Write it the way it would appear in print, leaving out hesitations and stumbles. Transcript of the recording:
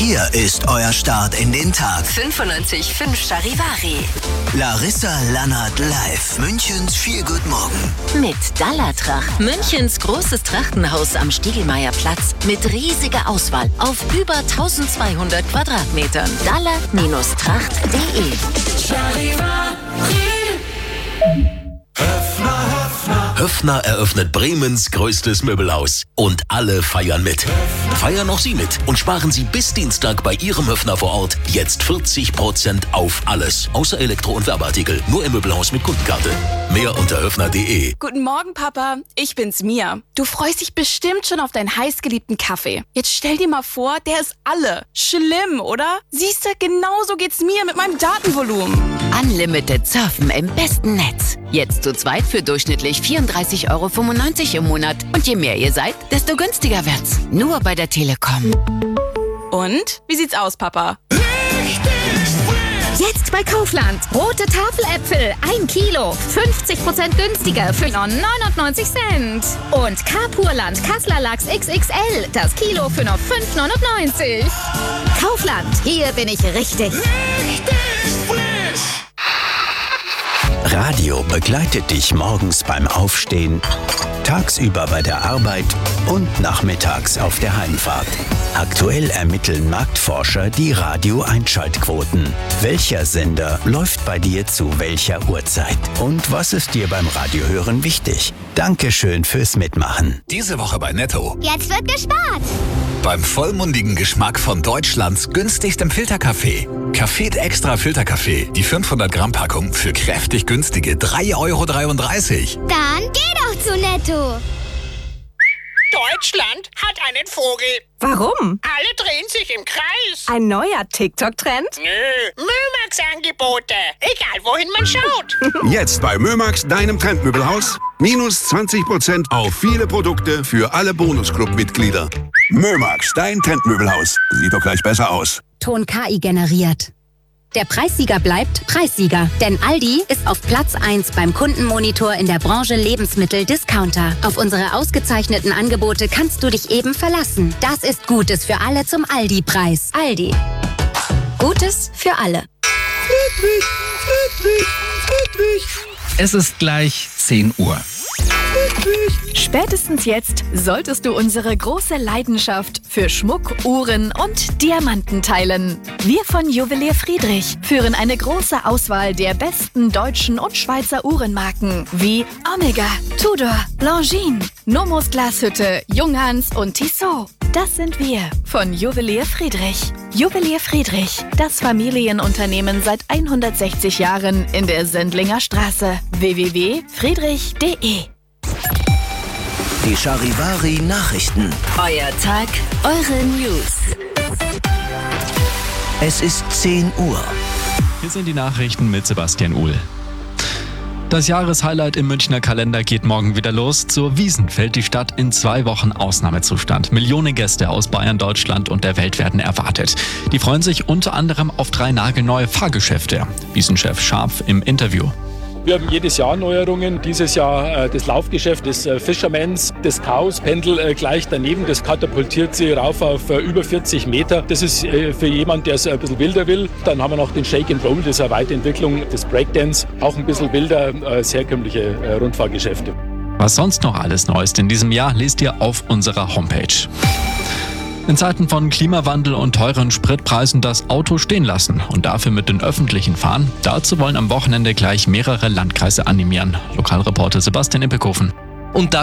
Hier ist euer Start in den Tag. 95.5 Charivari. Larissa Lannert live. Münchens Feel Good Morgen. Mit Dallatracht. Münchens großes Trachtenhaus am Stiegelmeierplatz mit riesiger Auswahl auf über 1200 Quadratmetern. Daller-tracht.de. Höffner eröffnet Bremens größtes Möbelhaus. Und alle feiern mit. Feiern auch Sie mit und sparen Sie bis Dienstag bei Ihrem Höffner vor Ort jetzt 40% auf alles. Außer Elektro- und Werbeartikel. Nur im Möbelhaus mit Kundenkarte. Mehr unter höffner.de. Guten Morgen, Papa. Ich bin's, Mia. Du freust dich bestimmt schon auf deinen heißgeliebten Kaffee. Jetzt stell dir mal vor, der ist alle. Schlimm, oder? Siehst du, genauso geht's mir mit meinem Datenvolumen. Unlimited Surfen im besten Netz. Jetzt zu zweit für durchschnittlich 34,95 € im Monat. Und je mehr ihr seid, desto günstiger wird's. Nur bei der Telekom. Und? Wie sieht's aus, Papa? Jetzt bei Kaufland. Rote Tafeläpfel, 1 Kilo. 50% günstiger für nur 99 Cent. Und Carpurland Kassler Lachs XXL. Das Kilo für nur 5,99 €. Kaufland. Hier bin ich richtig. Radio begleitet dich morgens beim Aufstehen, tagsüber bei der Arbeit und nachmittags auf der Heimfahrt. Aktuell ermitteln Marktforscher die Radio-Einschaltquoten. Welcher Sender läuft bei dir zu welcher Uhrzeit? Und was ist dir beim Radiohören wichtig? Dankeschön fürs Mitmachen. Diese Woche bei Netto. Jetzt wird gespart. Beim vollmundigen Geschmack von Deutschlands günstigstem Filterkaffee. Café Extra Filterkaffee. Die 500 Gramm Packung für kräftig günstige 3,33 €. Dann geh doch zu Netto. Deutschland hat einen Vogel. Warum? Alle drehen sich im Kreis. Ein neuer TikTok-Trend? Nö, Mömax-Angebote. Egal, wohin man schaut. Jetzt bei Mömax, deinem Trendmöbelhaus. Minus 20% auf viele Produkte für alle Bonusclub-Mitglieder. Mömax, dein Trendmöbelhaus. Sieht doch gleich besser aus. Ton KI generiert. Der Preissieger bleibt Preissieger, denn Aldi ist auf Platz 1 beim Kundenmonitor in der Branche Lebensmittel-Discounter. Auf unsere ausgezeichneten Angebote kannst du dich eben verlassen. Das ist Gutes für alle zum Aldi-Preis. Aldi. Gutes für alle. Es ist gleich 10 Uhr. Spätestens jetzt solltest du unsere große Leidenschaft für Schmuck, Uhren und Diamanten teilen. Wir von Juwelier Friedrich führen eine große Auswahl der besten deutschen und Schweizer Uhrenmarken wie Omega, Tudor, Longines, Nomos Glashütte, Junghans und Tissot. Das sind wir von Juwelier Friedrich. Juwelier Friedrich, das Familienunternehmen seit 160 Jahren in der Sendlinger Straße. www.friedrich.de. Die Charivari Nachrichten. Euer Tag, eure News. Es ist 10 Uhr. Hier sind die Nachrichten mit Sebastian Uhl. Das Jahreshighlight im Münchner Kalender geht morgen wieder los. Zur Wiesn fällt die Stadt in 2 Wochen Ausnahmezustand. Millionen Gäste aus Bayern, Deutschland und der Welt werden erwartet. Die freuen sich unter anderem auf 3 nagelneue Fahrgeschäfte. Wiesn-Chef Scharf im Interview. Wir haben jedes Jahr Neuerungen. Dieses Jahr das Laufgeschäft des Fishermans, das Chaos-Pendel gleich daneben. Das katapultiert sie rauf auf über 40 Meter. Das ist für jemanden, der es ein bisschen wilder will. Dann haben wir noch den Shake and Roll, das ist eine Weiterentwicklung des Breakdance. Auch ein bisschen wilder als herkömmliche Rundfahrgeschäfte. Was sonst noch alles neu ist in diesem Jahr, lest ihr auf unserer Homepage. In Zeiten von Klimawandel und teuren Spritpreisen das Auto stehen lassen und dafür mit den Öffentlichen fahren. Dazu wollen am Wochenende gleich mehrere Landkreise animieren. Lokalreporter Sebastian Ippelkofen. Und